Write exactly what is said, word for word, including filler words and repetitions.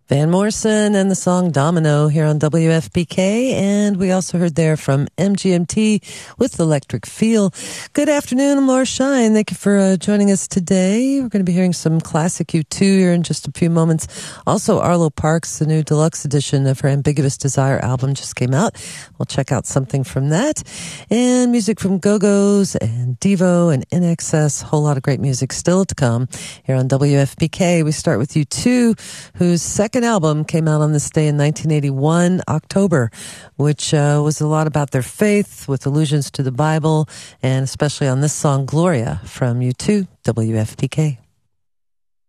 Van Morrison and the song Domino here on W F P K. And we also heard there from M G M T with Electric Feel. Good afternoon, I'm Laura Shine. Thank you for uh, joining us today. We're going to be hearing some classic U two here in just a few moments. Also, Arlo Parks, the new deluxe edition of her Ambiguous Desire album just came out. We'll check out something from that. And music from Go-Go's and Devo and I N X S. A whole lot of great music still to come here on W F P K. We start with U two, whose second album came out on this day in nineteen eighty-one, October, which uh, was a lot about their faith with allusions to the Bible, and especially on this song, Gloria, from U two, W F P K.